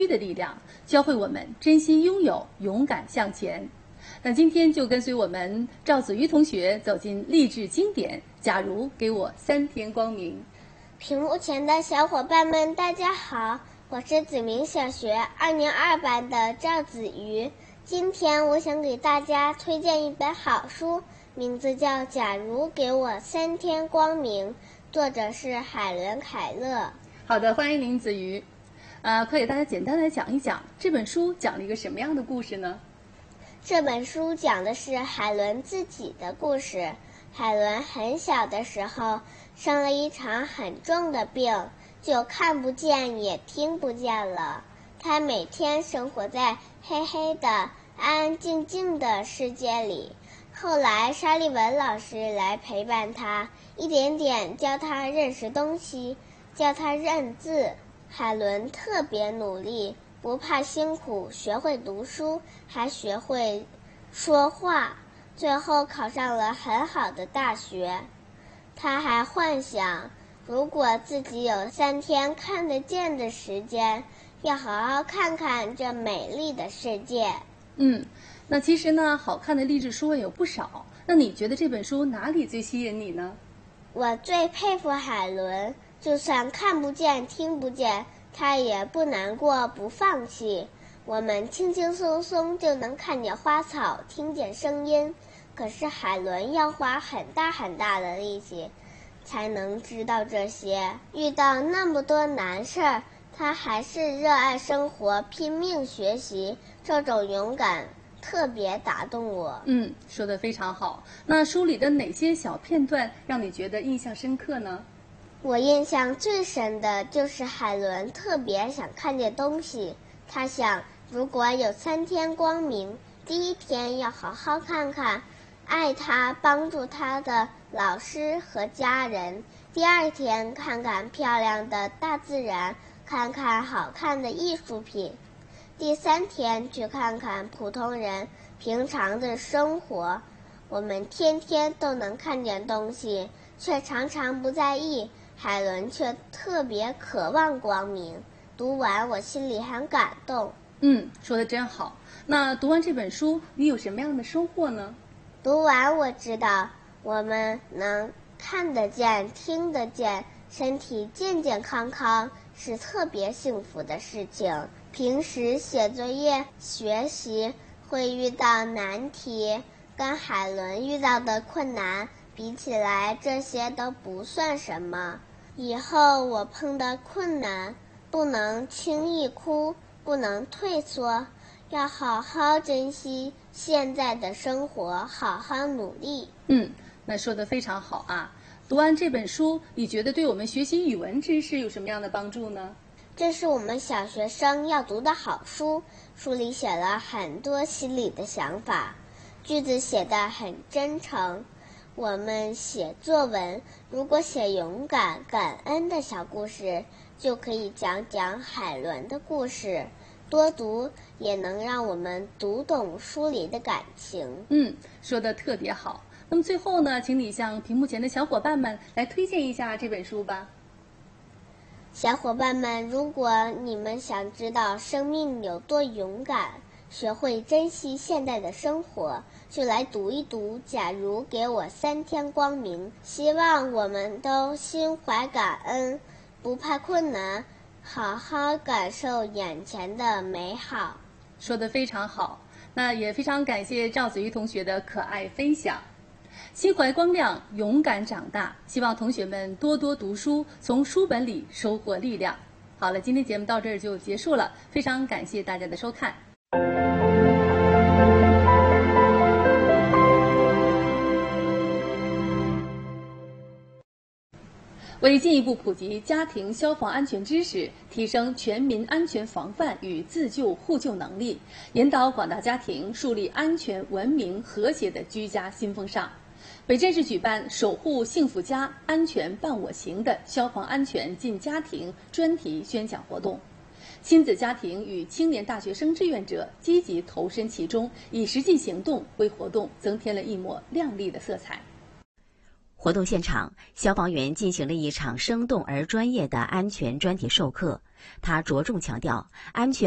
的力量，教会我们珍惜拥有，勇敢向前。那今天就跟随我们赵子瑜同学走进励志经典。假如给我3天光明。 屏幕前的小伙伴们，大家好，我是子明小学2年2班的赵子瑜。今天我想给大家推荐一本好书，名字叫《假如给我3天光明》，作者是海伦·凯勒。 好的，欢迎林子瑜。快给大家简单来讲一讲这本书讲了一个什么样的故事呢？ 这本书讲的是海伦自己的故事。海伦很小的时候生了一场很重的病，就看不见也听不见了。她每天生活在黑黑的、安安静静的世界里。后来沙利文老师来陪伴她，一点点教她认识东西，教她认字。海伦特别努力，不怕辛苦，学会读书，还学会说话，最后考上了很好的大学。他还幻想，如果自己有3天看得见的时间，要好好看看这美丽的世界。 那其实呢，好看的励志书有不少。那你觉得这本书哪里最吸引你呢？ 我最佩服海伦，就算看不见听不见，她也不难过不放弃。我们轻轻松松就能看见花草，听见声音，可是海伦要花很大很大的力气才能知道这些。遇到那么多难事儿，她还是热爱生活，拼命学习，这种勇敢特别打动我。 说得非常好。那书里的哪些小片段让你觉得印象深刻呢？ 我印象最深的就是海伦特别想看见东西。她想，如果有3天光明，第1天要好好看看爱她帮助她的老师和家人，第2天看看漂亮的大自然，看看好看的艺术品，第3天去看看普通人平常的生活。我们天天都能看见东西，却常常不在意。海伦却特别渴望光明。读完我心里很感动。 说得真好。那读完这本书，你有什么样的收获呢？ 读完我知道，我们能看得见、听得见，身体健健康康是特别幸福的事情。平时写作业、学习会遇到难题，跟海伦遇到的困难比起来，这些都不算什么。以后我碰到困难，不能轻易哭，不能退缩，要好好珍惜现在的生活，好好努力。 那说得非常好啊。读完这本书，你觉得对我们学习语文知识有什么样的帮助呢？ 这是我们小学生要读的好书，书里写了很多心里的想法，句子写得很真诚。我们写作文，如果写勇敢、感恩的小故事，就可以讲讲海伦的故事。多读也能让我们读懂书里的感情。 说得特别好。那么最后呢，请你向屏幕前的小伙伴们来推荐一下这本书吧。 小伙伴们，如果你们想知道生命有多勇敢，学会珍惜现在的生活，就来读一读《假如给我3天光明》。希望我们都心怀感恩，不怕困难，好好感受眼前的美好。 说得非常好。那也非常感谢赵子瑜同学的可爱分享。心怀光亮，勇敢长大。希望同学们多多读书，从书本里收获力量。好了，今天节目到这儿就结束了，非常感谢大家的收看。为进一步普及家庭消防安全知识，提升全民安全防范与自救互救能力，引导广大家庭树立安全、文明、和谐的居家新风尚，北镇市举办守护幸福家，安全伴我行的消防安全进家庭专题宣讲活动。亲子家庭与青年大学生志愿者积极投身其中，以实际行动为活动增添了一抹亮丽的色彩。 活动现场，消防员进行了一场生动而专业的安全专题授课。他着重强调安全